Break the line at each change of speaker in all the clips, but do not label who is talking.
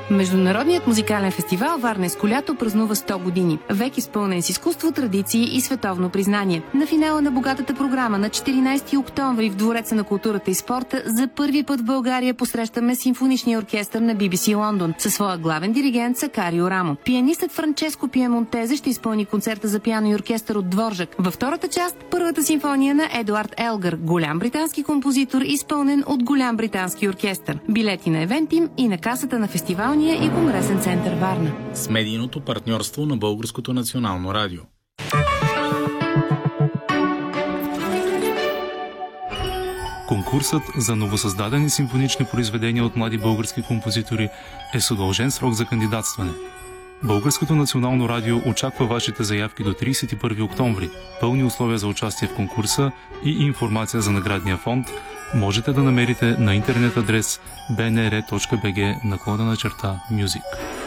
Международният музикален фестивал Варна Еско лято празнува 100 години. Век изпълнен с изкуство, традиции и световно признание. На финала на богатата програма на 14 октомври в Двореца на културата и спорта за първи път в България посрещаме симфоничния оркестър на BBC Лондон със своя главен диригент Сакарио Рамо. Пианистът Франческо Пиемонтезе ще изпълни концерта за пиано и оркестър от Дворжак. Във втората част първата симфония на Едуард Елгър, голям британски композитор, изпълнен от голям британски оркестър. Билети на Евентим и на касата на фестивалния и конгресен център Варна.
С медийното партньорство на Българското национално радио.
Конкурсът за новосъздадени симфонични произведения от млади български композитори е с удължен срок за кандидатстване. Българското национално радио очаква вашите заявки до 31 октомври. Пълни условия за участие в конкурса и информация за наградния фонд можете да намерите на интернет адрес bnr.bg/music.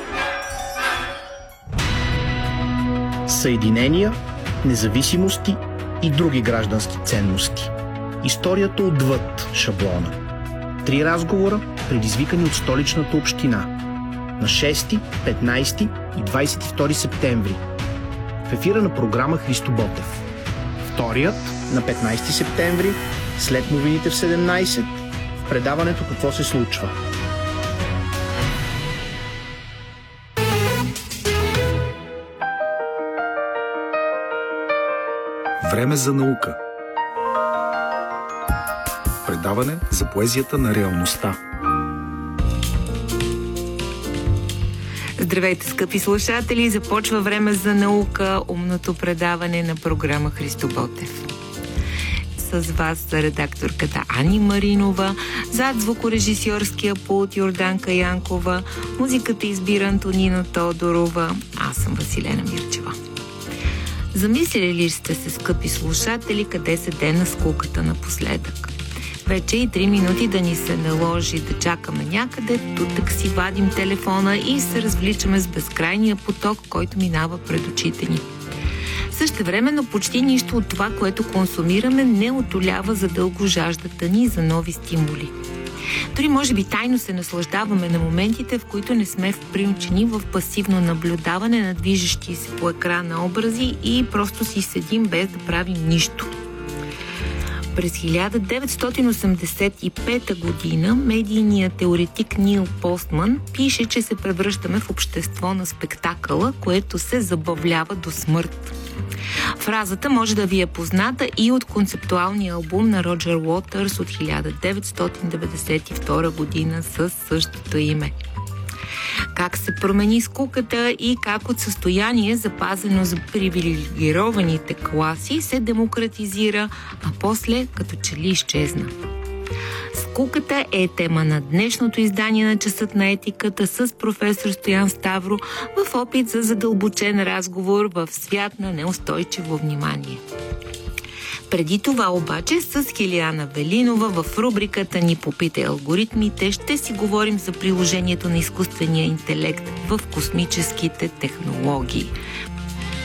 Съединения, независимости и други граждански ценности. Историята отвъд шаблона. 3 разговора, предизвикани от столичната община. На 6, 15 и 22 септември. В ефира на програма Христо Ботев. Вторият на 15 септември, след новините в 17, в предаването "Какво се случва?".
Време за наука. Предаване за поезията на реалността.
Здравейте, скъпи слушатели! Започва Време за наука, умното предаване на програма Христо Ботев. С вас редакторката Ани Маринова, зад звукорежисьорския пулт Йорданка Янкова, музиката избира Антонина Тодорова, аз съм Василена Мирчева. Замислили ли сте се, скъпи слушатели, къде се дена скуката напоследък? Вече и 3 минути да ни се наложи да чакаме някъде, тутък си вадим телефона и се развличаме с безкрайния поток, който минава пред очите ни. Същевременно почти нищо от това, което консумираме, не отолява задълго жаждата ни за нови стимули. Дори може би тайно се наслаждаваме на моментите, в които не сме приучени в пасивно наблюдаване на движещи се по екрана образи и просто си седим без да правим нищо. През 1985 година медийният теоретик Нил Постман пише, че се превръщаме в общество на спектакъла, което се забавлява до смърт. Фразата може да ви е позната и от концептуалния албум на Роджер Уотърс от 1992 година със същото име. Как се промени скуката и как от състояние, запазено за привилегированите класи, се демократизира, а после като че ли изчезна. Скуката е тема на днешното издание на Часът на етиката с професор Стоян Ставро в опит за задълбочен разговор в свят на неустойчиво внимание. Преди това обаче с Хилияна Велинова в рубриката ни "Попитай алгоритмите" ще си говорим за приложението на изкуствения интелект в космическите технологии.